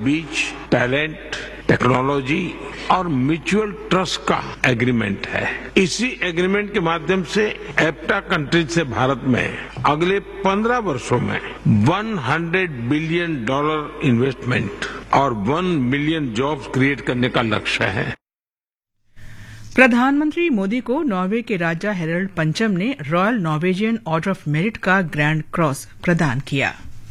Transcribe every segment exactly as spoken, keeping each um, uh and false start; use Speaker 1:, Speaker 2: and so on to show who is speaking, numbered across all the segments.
Speaker 1: बीच talent, technology और mutual trust का agreement है। इसी एग्रीमेंट के माध्यम से एप्टा कंट्रीज से भारत में अगले पंद्रह वर्षों में सौ बिलियन डॉलर इन्वेस्टमेंट और वन मिलियन जॉब्स क्रिएट करने का लक्ष्य है।
Speaker 2: प्रधानमंत्री मोदी को नॉर्वे के राजा हेरल्ड पंचम ने royal Norwegian order of merit का ग्रैंड क्रॉस प्रदान किया।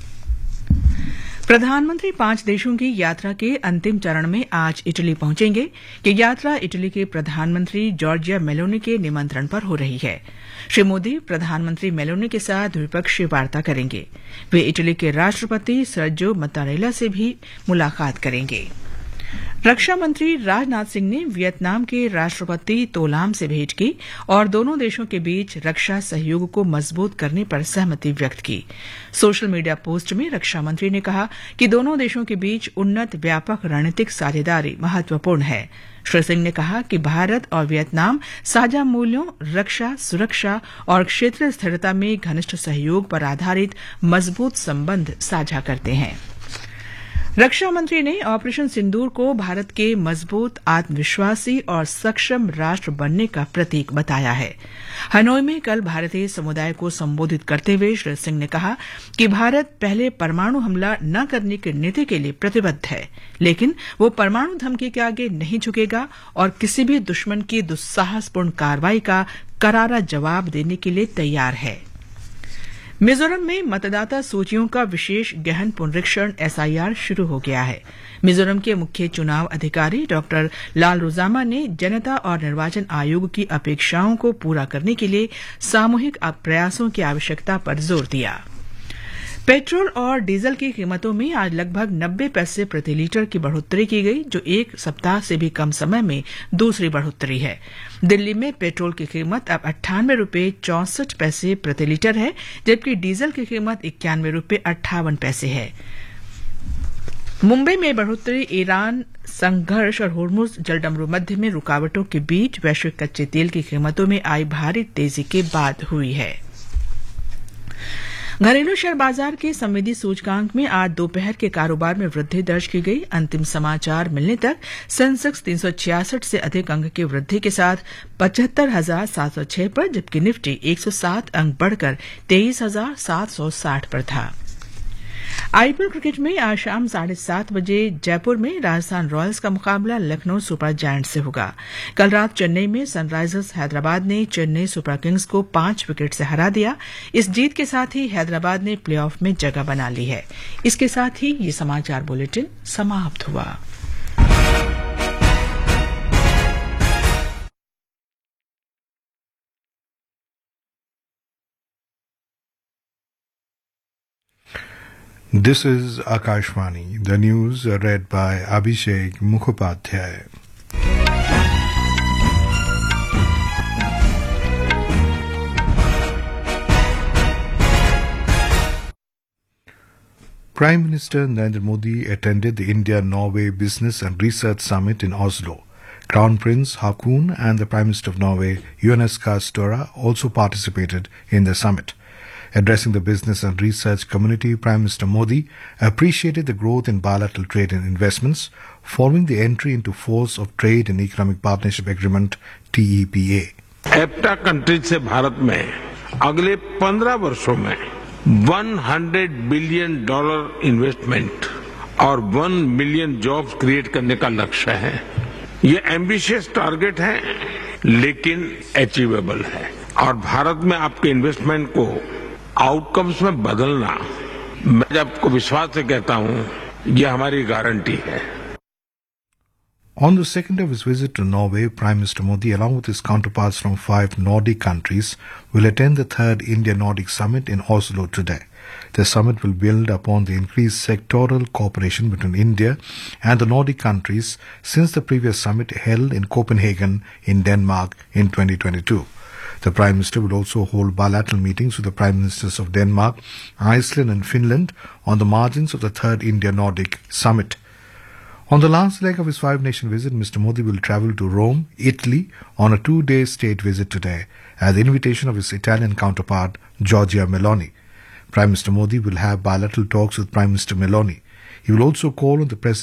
Speaker 2: प्रधानमंत्री पांच देशों की यात्रा के अंतिम चरण में आज इटली पहुंचेंगे। ये यात्रा इटली के प्रधानमंत्री जॉर्जिया मेलोनी के निमंत्रण पर हो रही है। श्री मोदी प्रधानमंत्री मेलोनी के साथ द्विपक्षीय वार्ता करेंगे। वे इटली के राष्ट्रपति सर्जियो मत्तारेला से भी मुलाकात करेंगे। रक्षा मंत्री राजनाथ सिंह ने वियतनाम के राष्ट्रपति तो लाम से भेंट की और दोनों देशों के बीच रक्षा सहयोग को मजबूत करने पर सहमति व्यक्त की। सोशल मीडिया पोस्ट में रक्षा मंत्री ने कहा कि दोनों देशों के बीच उन्नत व्यापक रणनीतिक साझेदारी महत्वपूर्ण है। श्री सिंह ने कहा कि भारत और वियतनाम साझा मूल्यों, रक्षा, सुरक्षा और क्षेत्रीय स्थिरता में घनिष्ठ सहयोग पर आधारित मजबूत संबंध साझा करते हैं। रक्षा मंत्री ने ऑपरेशन सिंदूर को भारत के मजबूत, आत्मविश्वासी और सक्षम राष्ट्र बनने का प्रतीक बताया है। हनोई में कल भारतीय समुदाय को संबोधित करते हुए श्री सिंह ने कहा कि भारत पहले परमाणु हमला न करने की नीति के लिए प्रतिबद्ध है, लेकिन वो परमाणु धमकी के आगे नहीं झुकेगा और किसी भी दुश्मन की दुस्साहसपूर्ण कार्रवाई का करारा जवाब देने के लिए तैयार है। मिजोरम में मतदाता सूचियों का विशेष गहन पुनरीक्षण एसआईआर शुरू हो गया है। मिजोरम के मुख्य चुनाव अधिकारी डॉक्टर लाल रोजामा ने जनता और निर्वाचन आयोग की अपेक्षाओं को पूरा करने के लिए सामूहिक प्रयासों की आवश्यकता पर जोर दिया। पेट्रोल और डीजल की कीमतों में आज लगभग नब्बे पैसे प्रति लीटर की बढ़ोतरी की गई, जो एक सप्ताह से भी कम समय में दूसरी बढ़ोतरी है। दिल्ली में पेट्रोल की कीमत अब अट्ठानवे रूपये चौसठ पैसे प्रति लीटर है, जबकि डीजल की कीमत इक्यानवे रूपये अट्ठावन पैसे है। मुंबई में बढ़ोतरी ईरान संघर्ष और होर्मुज जलडमरू मध्य में रुकावटों के बीच वैश्विक कच्चे तेल की कीमतों में आई भारी तेजी के बाद हुई है। घरेलू शेयर बाजार के संवेदी सूचकांक में आज दोपहर के कारोबार में वृद्धि दर्ज की गई। अंतिम समाचार मिलने तक सेंसेक्स तीन सौ छियासठ से अधिक अंक की वृद्धि के साथ पचहत्तर हजार सात सौ छह पर, जबकि निफ्टी एक सौ सात अंक बढ़कर तेईस हजार सात सौ साठ पर था। आईपीएल क्रिकेट में आज शाम साढ़े सात बजे जयपुर में राजस्थान रॉयल्स का मुकाबला लखनऊ सुपर जायंट्स से होगा। कल रात चेन्नई में सनराइजर्स हैदराबाद ने चेन्नई सुपर किंग्स को पांच विकेट से हरा दिया। इस जीत के साथ ही हैदराबाद ने प्लेऑफ में जगह बना ली है। इसके साथ ही ये समाचार बुलेटिन समाप्त हुआ।
Speaker 3: This is Akashvani. The news read by Abhishek Mukhopadhyay. Prime Minister Narendra Modi attended the India-Norway Business and Research Summit in Oslo. Crown Prince Haakon and the Prime Minister of Norway, Jonas Gahr Støre, also participated in the summit. Addressing the business and research community, Prime Minister Modi appreciated the growth in bilateral trade and investments following the entry into force of Trade and Economic Partnership Agreement T E P A.
Speaker 1: एप्टा countries से भारत में अगले पंद्रह वर्षों में सौ billion dollar investment और one million jobs create करने का लक्ष्य है। ये एम्बिशियस टारगेट है, लेकिन अचीवेबल है। और भारत में आपके इन्वेस्टमेंट को आउटकम्स में बदलना, मैं आपको विश्वास से कहता हूं, यह हमारी गारंटी है।
Speaker 3: On the second of his visit to Norway, Prime Minister Modi, along with his counterparts from five Nordic countries, will attend the third India-Nordic Summit in Oslo today. The summit will build upon the increased sectoral cooperation between India and the Nordic countries since the previous summit held in Copenhagen in Denmark in twenty twenty-two. The Prime Minister will also hold bilateral meetings with the Prime Ministers of Denmark, Iceland and Finland on the margins of the third India-Nordic Summit. On the last leg of his five-nation visit, Mister Modi will travel to Rome, Italy on a two-day state visit today at the invitation of his Italian counterpart, Giorgia Meloni. Prime Minister Modi will have bilateral talks with Prime Minister Meloni. He will also call on the President